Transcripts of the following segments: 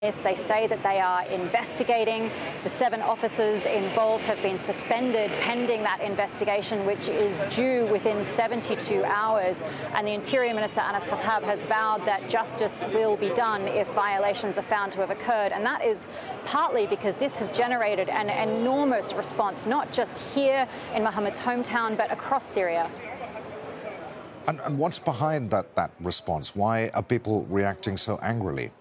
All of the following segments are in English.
They say that they are investigating. The 7 officers involved have been suspended pending that investigation, which is due within 72 hours. And the Interior Minister, Anas Khattab, has vowed that justice will be done if violations are found to have occurred. And that is partly because this has generated an enormous response, not just here in Mohammed's hometown, but across Syria. And what's behind that response? Why are people reacting so angrily?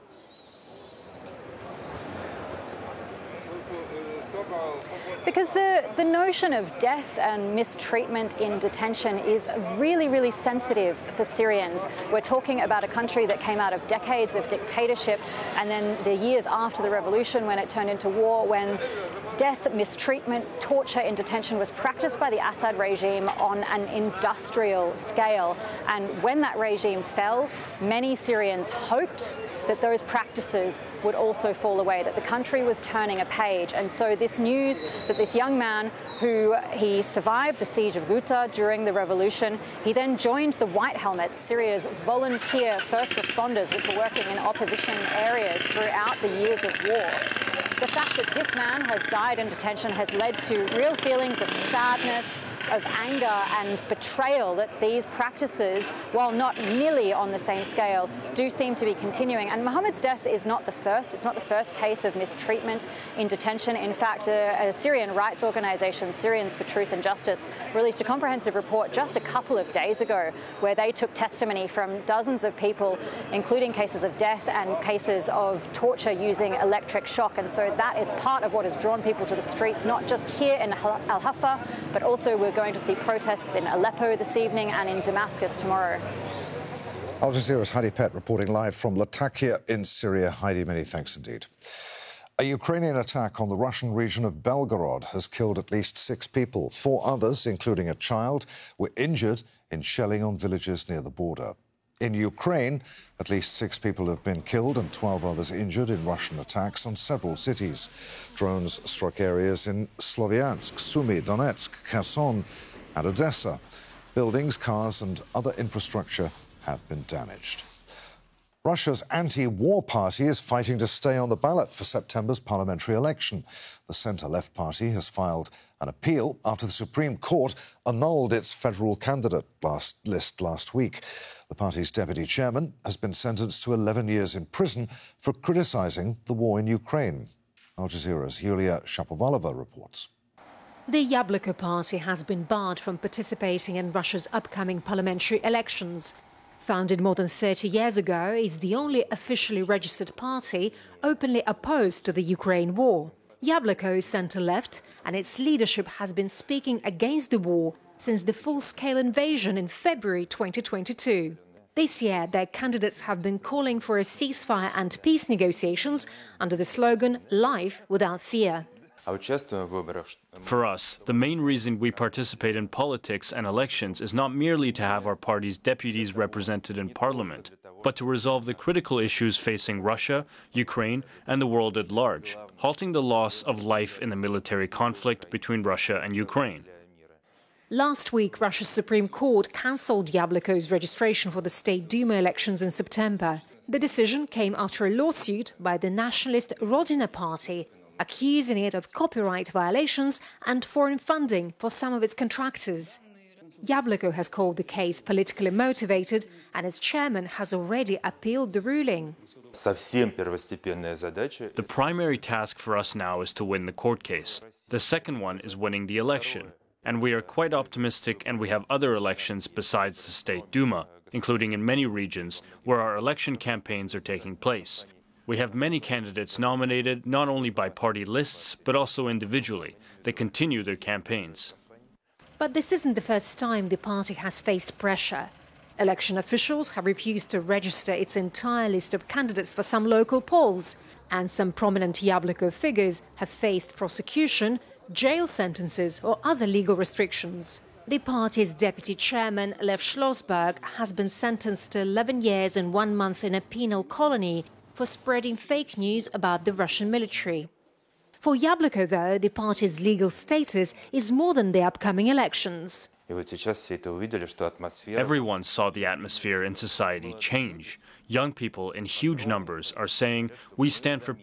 Because the notion of death and mistreatment in detention is really, really sensitive for Syrians. We're talking about a country that came out of decades of dictatorship, and then the years after the revolution when it turned into war, when death, mistreatment, torture in detention was practiced by the Assad regime on an industrial scale. And when that regime fell, many Syrians hoped that those practices would also fall away, that the country was turning a page. And so this news that this young man, he survived the siege of Ghouta during the revolution, he then joined the White Helmets, Syria's volunteer first responders, which were working in opposition areas throughout the years of war. The fact that this man has died in detention has led to real feelings of sadness, of anger and betrayal that these practices, while not nearly on the same scale, do seem to be continuing. And Mohammed's death is not the first. It's not the first case of mistreatment in detention. In fact, a Syrian rights organization, Syrians for Truth and Justice, released a comprehensive report just a couple of days ago where they took testimony from dozens of people, including cases of death and cases of torture using electric shock. And so that is part of what has drawn people to the streets, not just here in Al-Hafa, but also we're going to see protests in Aleppo this evening and in Damascus tomorrow. Al Jazeera's Heidi Pett reporting live from Latakia in Syria. Heidi, many thanks indeed. A Ukrainian attack on the Russian region of Belgorod has killed at least 6 people. 4 others, including a child, were injured in shelling on villages near the border. In Ukraine, at least 6 people have been killed and 12 others injured in Russian attacks on several cities. Drones struck areas in Sloviansk, Sumy, Donetsk, Kherson and Odessa. Buildings, cars and other infrastructure have been damaged. Russia's anti-war party is fighting to stay on the ballot for September's parliamentary election. The centre-left party has filed an appeal after the Supreme Court annulled its federal candidate list last week. The party's deputy chairman has been sentenced to 11 years in prison for criticising the war in Ukraine. Al Jazeera's Yulia Shapovalova reports. The Yabloko party has been barred from participating in Russia's upcoming parliamentary elections. Founded more than 30 years ago, it's the only officially registered party openly opposed to the Ukraine war. Yabloko is centre-left, and its leadership has been speaking against the war since the full-scale invasion in February 2022. This year, their candidates have been calling for a ceasefire and peace negotiations under the slogan "Life without fear." For us, the main reason we participate in politics and elections is not merely to have our party's deputies represented in parliament, but to resolve the critical issues facing Russia, Ukraine, and the world at large, halting the loss of life in the military conflict between Russia and Ukraine. Last week, Russia's Supreme Court cancelled Yabloko's registration for the State Duma elections in September. The decision came after a lawsuit by the nationalist Rodina party, accusing it of copyright violations and foreign funding for some of its contractors. Yabloko has called the case politically motivated, and its chairman has already appealed the ruling. The primary task for us now is to win the court case. The second one is winning the election. And we are quite optimistic, and we have other elections besides the State Duma, including in many regions where our election campaigns are taking place. We have many candidates nominated, not only by party lists, but also individually. They continue their campaigns. But this isn't the first time the party has faced pressure. Election officials have refused to register its entire list of candidates for some local polls, and some prominent Yabloko figures have faced prosecution, jail sentences or other legal restrictions. The party's deputy chairman, Lev Schlossberg, has been sentenced to 11 years and 1 month in a penal colony for spreading fake news about the Russian military. For Yabloko, though, the party's legal status is more than the upcoming elections. Everyone saw the atmosphere in society change. Young people in huge numbers are saying, we stand for